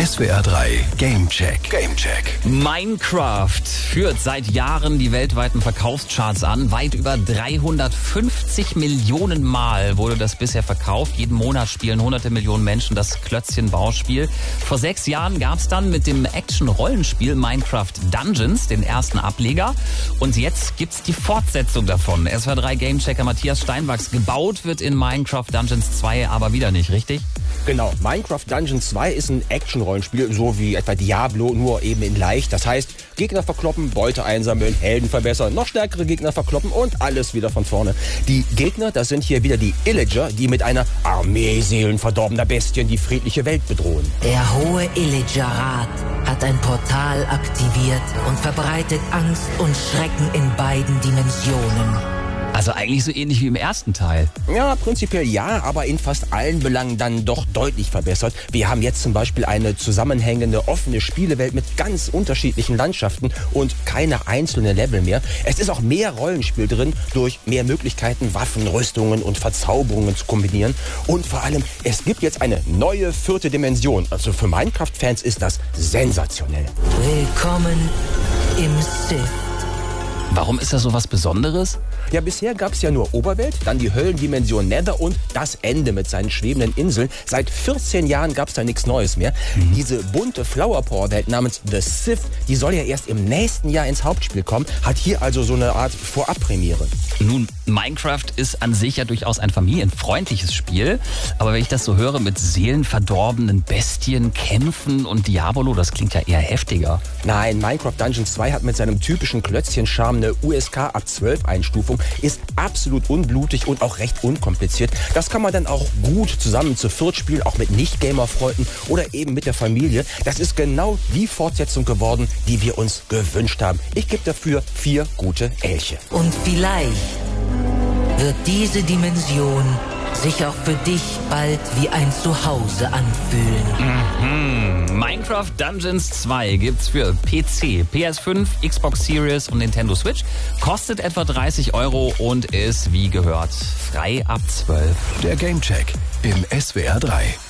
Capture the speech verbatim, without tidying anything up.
S W R drei Gamecheck. Gamecheck. Minecraft führt seit Jahren die weltweiten Verkaufscharts an. Weit über dreihundertfünfzig Millionen Mal wurde das bisher verkauft. Jeden Monat spielen hunderte Millionen Menschen das Klötzchen-Bauspiel. Vor sechs Jahren gab es dann mit dem Action-Rollenspiel Minecraft Dungeons den ersten Ableger. Und jetzt gibt's die Fortsetzung davon. S W R drei Gamechecker Matthias Steinwachs. Gebaut wird in Minecraft Dungeons zwei aber wieder nicht, richtig? Genau, Minecraft Dungeons zwei ist ein Action-Rollenspiel, so wie etwa Diablo, nur eben in leicht. Das heißt, Gegner verkloppen, Beute einsammeln, Helden verbessern, noch stärkere Gegner verkloppen und alles wieder von vorne. Die Gegner, das sind hier wieder die Illager, die mit einer Armee seelenverdorbener Bestien die friedliche Welt bedrohen. Der hohe Illager-Rat hat ein Portal aktiviert und verbreitet Angst und Schrecken in beiden Dimensionen. Also eigentlich so ähnlich wie im ersten Teil. Ja, prinzipiell ja, aber in fast allen Belangen dann doch deutlich verbessert. Wir haben jetzt zum Beispiel eine zusammenhängende, offene Spielewelt mit ganz unterschiedlichen Landschaften und keine einzelnen Level mehr. Es ist auch mehr Rollenspiel drin, durch mehr Möglichkeiten, Waffen, Rüstungen und Verzauberungen zu kombinieren. Und vor allem, es gibt jetzt eine neue vierte Dimension. Also für Minecraft-Fans ist das sensationell. Willkommen im Sith. Warum ist das so was Besonderes? Ja, bisher gab es ja nur Oberwelt, dann die Höllendimension Nether und das Ende mit seinen schwebenden Inseln. Seit vierzehn Jahren gab es da nichts Neues mehr. Mhm. Diese bunte Flower Power Welt namens The Sith, die soll ja erst im nächsten Jahr ins Hauptspiel kommen, hat hier also so eine Art Vorabpremiere. Nun, Minecraft ist an sich ja durchaus ein familienfreundliches Spiel, aber wenn ich das so höre mit seelenverdorbenen Bestien, Kämpfen und Diabolo, das klingt ja eher heftiger. Nein, Minecraft Dungeons zwei hat mit seinem typischen Klötzchen-Charme eine U S K ab zwölf Einstufung, ist absolut unblutig und auch recht unkompliziert. Das kann man dann auch gut zusammen zu viert spielen, auch mit Nicht-Gamer-Freunden oder eben mit der Familie. Das ist genau die Fortsetzung geworden, die wir uns gewünscht haben. Ich gebe dafür vier gute Elche. Und vielleicht wird diese Dimension sich auch für dich bald wie ein Zuhause anfühlen. Mhm. Minecraft Dungeons zwei gibt's für P C, P S fünf, Xbox Series und Nintendo Switch. Kostet etwa dreißig Euro und ist, wie gehört, frei ab zwölf. Der Gamecheck im S W R drei.